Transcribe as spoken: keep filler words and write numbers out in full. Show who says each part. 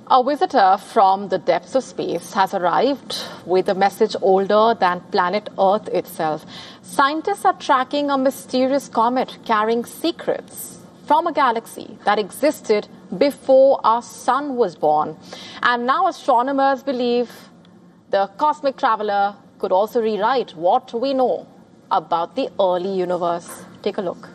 Speaker 1: A visitor from the depths of space has arrived with a message older than planet Earth itself. Scientists are tracking a mysterious comet carrying secrets from a galaxy that existed before our sun was born. And now astronomers believe the cosmic traveler could also rewrite what we know about the early universe. Take a look.